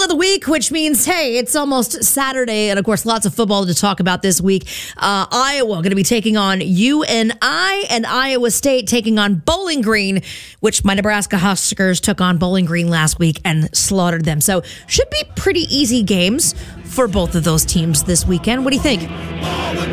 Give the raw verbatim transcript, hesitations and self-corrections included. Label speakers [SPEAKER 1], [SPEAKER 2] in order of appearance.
[SPEAKER 1] the week, which means, hey, it's almost Saturday. And of course, lots of football to talk about this week. Uh, Iowa going to be taking on U N I, and Iowa State taking on Bowling Green, which my Nebraska Huskers took on Bowling Green last week and slaughtered them. So should be pretty easy games for both of those teams this weekend. What do you think?